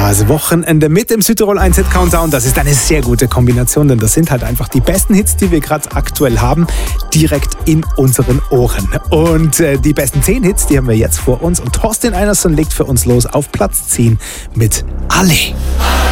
Das Wochenende mit dem Südtirol 1 Hit Countdown, das ist eine sehr gute Kombination, denn das sind halt einfach die besten Hits, die wir gerade aktuell haben, direkt in unseren Ohren. Und die besten 10 Hits, die haben wir jetzt vor uns und Thorsten Einerson legt für uns los auf Platz 10 mit Alle.